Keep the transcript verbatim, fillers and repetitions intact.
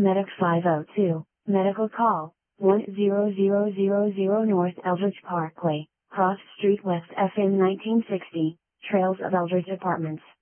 Medic five oh two, medical call, one zero zero zero zero North Eldridge Parkway, Cross Street West F M nineteen sixty, Trails of Eldridge Apartments.